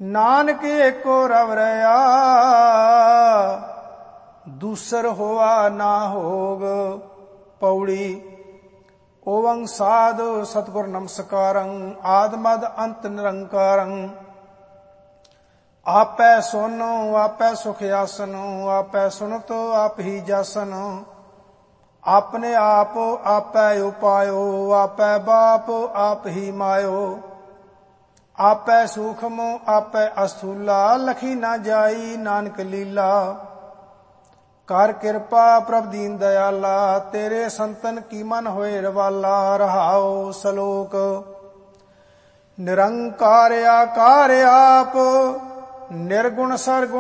नानक एको रव रया, दूसर होवा ना होग। पौड़ी। ओवं साधु सतगुर नमस्कारं, आदमद अंत निरंकारं। आपै सोनो आपै सुख आसनो, आपै सुनतो आप ही जासनो। अपने आप आपै उपायो, आपै बाप आप ही मायो। आपै सूखम आपै अस्थूला, लखी ना जाई नानक लीला। कर किरपा प्रभ दीन दयाला, तेरे संतन की मन होए रवाला। रहाओ सलोक। निरंकार आकार आप, निर्गुण सरगुण